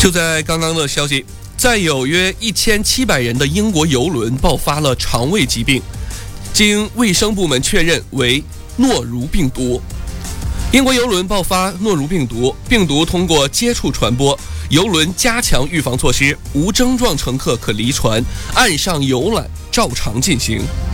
就在刚刚的消息，载有约1700人的英国邮轮爆发了肠胃疾病，经卫生部门确认为诺如病毒。英国邮轮爆发诺如病毒，病毒通过接触传播，邮轮加强预防措施，无症状乘客可离船，岸上游览照常进行。